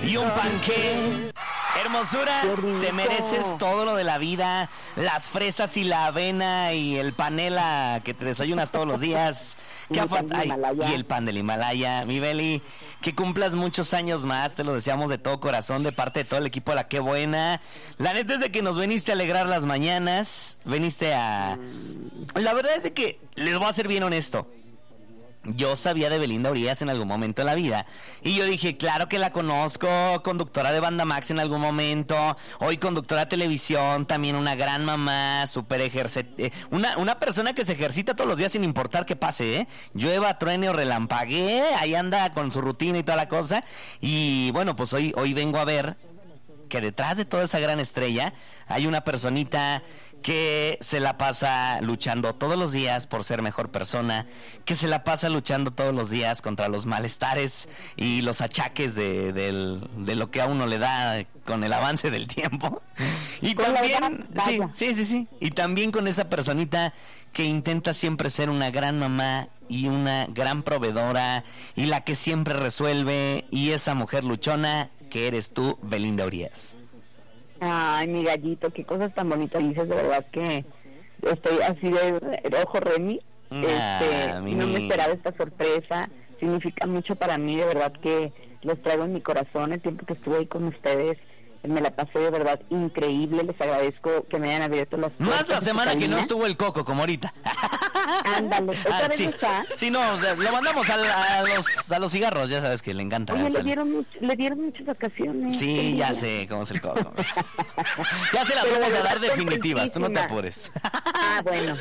y un panqué. Hermosura, te mereces todo lo de la vida, las fresas y la avena y el panela que te desayunas todos los días. Y el pan del Himalaya. Mi Beli, que cumplas muchos años más, te lo deseamos de todo corazón, de parte de todo el equipo de La Qué Buena. La neta es de que nos veniste a alegrar las mañanas, veniste a... La verdad es de que, les voy a ser bien honesto, yo sabía de Belinda Urias en algún momento de la vida y yo dije, claro que la conozco, conductora de Banda Max en algún momento, hoy conductora de televisión, también una gran mamá, una persona que se ejercita todos los días sin importar qué pase, llueva, truene o relampaguee, ahí anda con su rutina y toda la cosa. Y bueno, pues hoy vengo a ver que detrás de toda esa gran estrella hay una personita que se la pasa luchando todos los días por ser mejor persona, que se la pasa luchando todos los días contra los malestares y los achaques de lo que a uno le da con el avance del tiempo. Y también, sí, y también con esa personita que intenta siempre ser una gran mamá y una gran proveedora y la que siempre resuelve, y esa mujer luchona que eres tú, Belinda Urias. Ay, mi gallito, qué cosas tan bonitas dices, de verdad que estoy así de ojo Remy. No me esperaba esta sorpresa, significa mucho para mí, de verdad que los traigo en mi corazón. El tiempo que estuve ahí con ustedes, me la pasé de verdad increíble, les agradezco que me hayan abierto las puertas. Más la semana que no estuvo el Coco, como ahorita. Ándale, ¿otra vez sí. está? Sí, no, o sea, lo mandamos a los cigarros, ya sabes que le encanta. Oye, le dieron muchas vacaciones. Sí, ya sé cómo es el Coco. Ya se las vamos a dar definitivas, tú no te apures. Bueno.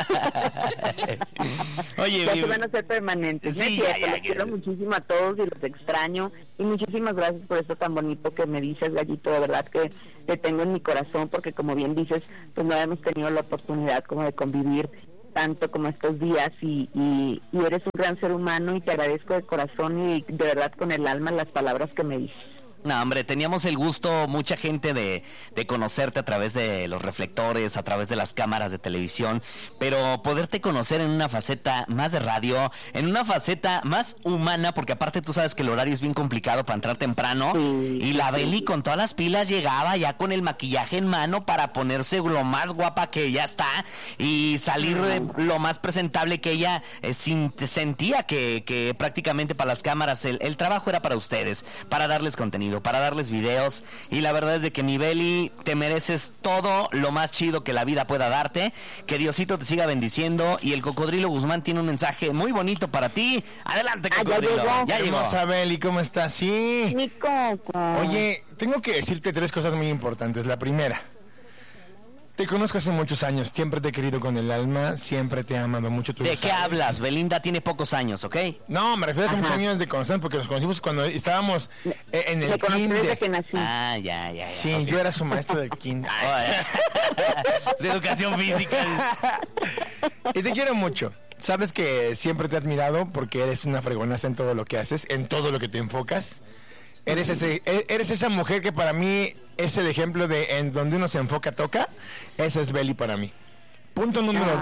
Oye, ya se van a hacer permanentes. Sí, les quiero muchísimo a todos y los extraño. Y muchísimas gracias por esto tan bonito que me dices, gallito, de verdad que te tengo en mi corazón, porque como bien dices, pues no hemos tenido la oportunidad como de convivir tanto como estos días y eres un gran ser humano y te agradezco de corazón y de verdad con el alma las palabras que me dices. No, hombre, teníamos el gusto, mucha gente, de conocerte a través de los reflectores, a través de las cámaras de televisión, pero poderte conocer en una faceta más de radio, en una faceta más humana, porque aparte tú sabes que el horario es bien complicado para entrar temprano, y la Beli con todas las pilas llegaba ya con el maquillaje en mano para ponerse lo más guapa que ella está y salir lo más presentable que ella sentía que prácticamente para las cámaras el trabajo era para ustedes, para darles contenido, para darles videos, y la verdad es de que mi Beli, te mereces todo lo más chido que la vida pueda darte, que Diosito te siga bendiciendo, y el Cocodrilo Guzmán tiene un mensaje muy bonito para ti. Adelante, Cocodrilo. Ya llegó. Hermosa Beli, ¿cómo estás? Sí. Mi Coco. Oye, tengo que decirte 3 cosas muy importantes. La primera, te conozco hace muchos años, siempre te he querido con el alma, siempre te he amado mucho. ¿De qué hablas? Belinda tiene pocos años, ¿ok? No, me refiero a hace muchos años de conocer, porque nos conocimos cuando estábamos en el kinder. Desde que nací. Ya. Sí, okay. Yo era su maestro de kinder. De educación física. Y te quiero mucho. Sabes que siempre te he admirado porque eres una fregonaza en todo lo que haces, en todo lo que te enfocas. Eres esa mujer que para mí es el ejemplo de en donde uno se enfoca, toca. Esa es Beli para mí. Punto número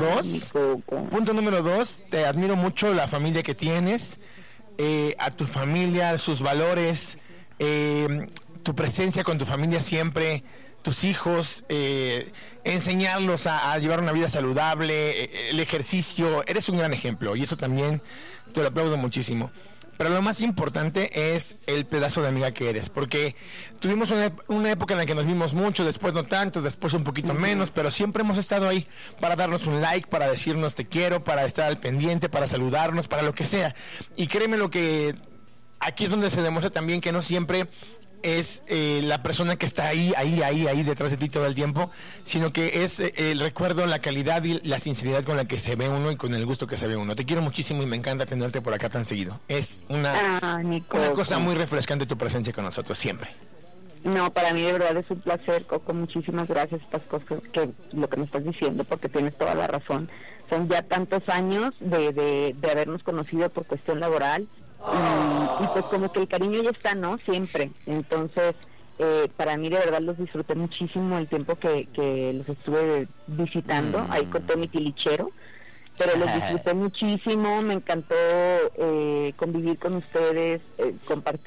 2, te admiro mucho la familia que tienes, a tu familia, sus valores, tu presencia con tu familia siempre, tus hijos, enseñarlos a llevar una vida saludable, el ejercicio. Eres un gran ejemplo y eso también te lo aplaudo muchísimo. Pero lo más importante es el pedazo de amiga que eres, porque tuvimos una época en la que nos vimos mucho, después no tanto, después un poquito menos, pero siempre hemos estado ahí para darnos un like, para decirnos te quiero, para estar al pendiente, para saludarnos, para lo que sea. Y créeme lo que aquí es donde se demuestra también que no siempre es la persona que está ahí detrás de ti todo el tiempo, sino que es el recuerdo, la calidad y la sinceridad con la que se ve uno y con el gusto que se ve uno. Te quiero muchísimo y me encanta tenerte por acá tan seguido. Es una cosa muy refrescante tu presencia con nosotros siempre. No, para mí de verdad es un placer, Coco. Muchísimas gracias por estas cosas, lo que me estás diciendo, porque tienes toda la razón. Son ya tantos años de habernos conocido por cuestión laboral. Y pues como que el cariño ya está, ¿no? Siempre. Entonces, para mí de verdad los disfruté muchísimo el tiempo que los estuve visitando, ahí con todo mi tilichero, pero los disfruté muchísimo, me encantó convivir con ustedes, compartir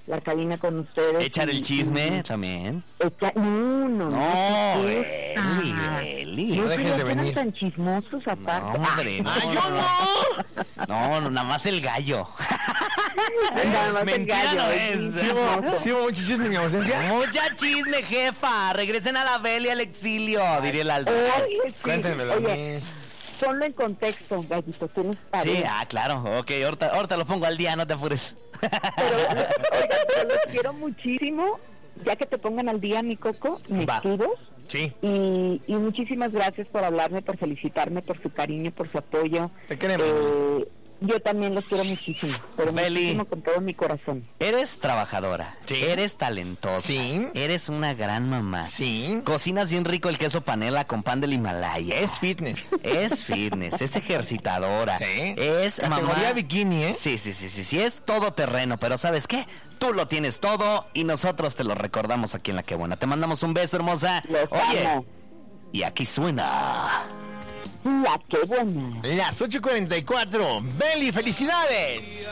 la cabina con ustedes. Echar el chisme también. No, Beli. No dejes de venir. tan chismosos aparte. No, hombre, no, nada más el gallo. Nada más el Mentira gallo, no es es. ¿Sí hubo mucho chisme en mi ausencia? Mucha chisme, jefa. Regresen a la Beli al exilio, diría el alto. Oye, sí. Cuéntenmelo a Oye, mí. ponlo en contexto, gallito, tienes Sí, claro. Ok, ahorita lo pongo al día, no te apures. Pero los quiero muchísimo. Ya que te pongan al día, mi Coco, mis escribes. Sí. Y muchísimas gracias por hablarme, por felicitarme, por su cariño, por su apoyo. Te queremos. Yo también los quiero muchísimo, pero Beli, muchísimo con todo mi corazón. Eres trabajadora, Sí. eres talentosa, Sí. Eres una gran mamá. Sí. Cocinas bien rico el queso panela con pan del Himalaya. Es fitness. Es fitness, es ejercitadora. Sí. Es Categoría mamá. bikini, ¿eh? Sí, es todo terreno, pero ¿sabes qué? Tú lo tienes todo y nosotros te lo recordamos aquí en La Qué Buena. Te mandamos un beso, hermosa. Los Oye, amo. y aquí suena. La Qué Buena. Las 8:44. Beli, felicidades.